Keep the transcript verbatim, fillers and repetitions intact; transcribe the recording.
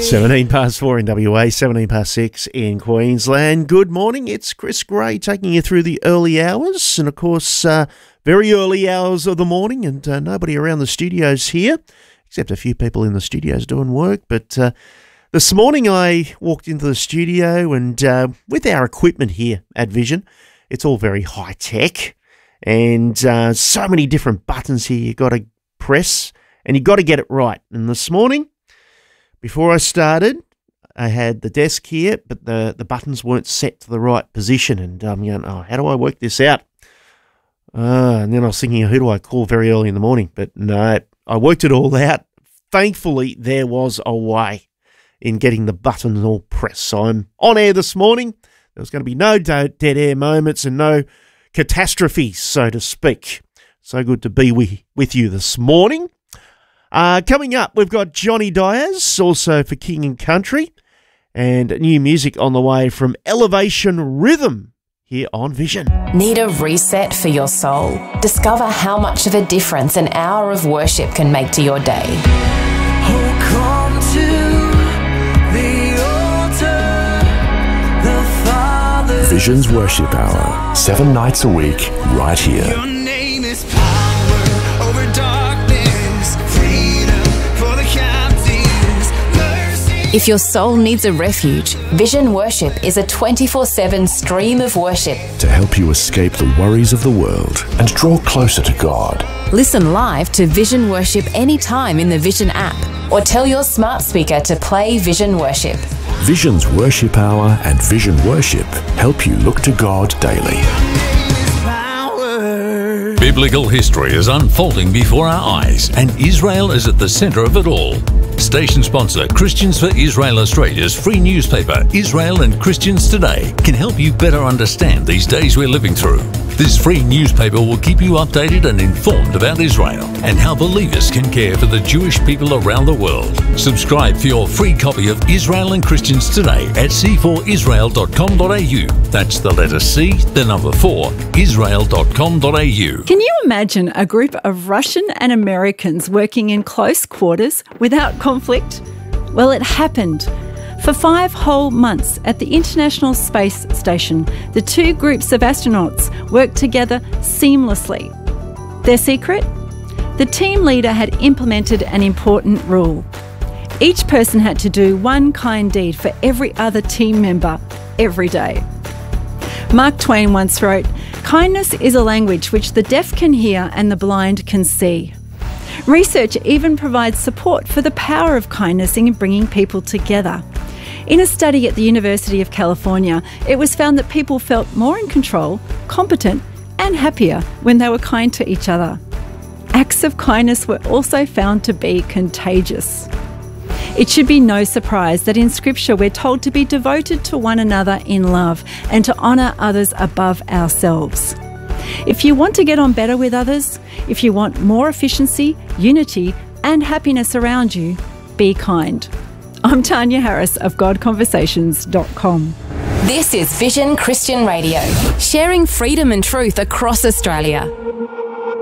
seventeen past four in W A, seventeen past six in Queensland. Good morning, it's Chris Gray taking you through the early hours, and of course, uh, very early hours of the morning, and uh, nobody around the studios here, except a few people in the studios doing work. But uh, this morning I walked into the studio, and uh, with our equipment here at Vision, it's all very high tech, and uh, so many different buttons here you got to press, and you got to get it right. And this morning, before I started, I had the desk here, but the, the buttons weren't set to the right position. And I'm going, oh, how do I work this out? Uh, and then I was thinking, who do I call very early in the morning? But no, I worked it all out. Thankfully, there was a way in getting the buttons all pressed. So I'm on air this morning. There was going to be no dead air moments and no catastrophes, so to speak. So good to be with, with you this morning. Uh, coming up, we've got Johnny Diaz, also for King and Country, and new music on the way from Elevation Rhythm here on Vision. Need a reset for your soul? Discover how much of a difference an hour of worship can make to your day. Oh, come to the altar, the Father. Vision's Worship Hour, seven nights a week, right here. Your name is power over darkness. If your soul needs a refuge, Vision Worship is a twenty-four seven stream of worship to help you escape the worries of the world and draw closer to God. Listen live to Vision Worship anytime in the Vision app, or tell your smart speaker to play Vision Worship. Vision's Worship Hour and Vision Worship help you look to God daily. Biblical history is unfolding before our eyes, and Israel is at the centre of it all. Station sponsor Christians for Israel Australia's free newspaper, Israel and Christians Today, can help you better understand these days we're living through. This free newspaper will keep you updated and informed about Israel and how believers can care for the Jewish people around the world. Subscribe for your free copy of Israel and Christians Today at c four israel dot com dot a u. That's the letter C, the number four, israel dot com dot a u. Can you imagine a group of Russian and Americans working in close quarters without conflict? Well, it happened. For five whole months at the International Space Station, the two groups of astronauts worked together seamlessly. Their secret? The team leader had implemented an important rule. Each person had to do one kind deed for every other team member every day. Mark Twain once wrote, "Kindness is a language which the deaf can hear and the blind can see." Research even provides support for the power of kindness in bringing people together. In a study at the University of California, it was found that people felt more in control, competent, and happier when they were kind to each other. Acts of kindness were also found to be contagious. It should be no surprise that in Scripture we're told to be devoted to one another in love and to honour others above ourselves. If you want to get on better with others, if you want more efficiency, unity and happiness around you, be kind. I'm Tanya Harris of God Conversations dot com. This is Vision Christian Radio, sharing freedom and truth across Australia.